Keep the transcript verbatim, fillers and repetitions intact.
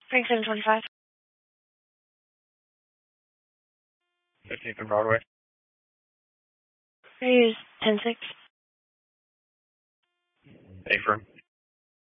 Frank seven twenty-five. fifteenth and Broadway. I use ten six. A firm.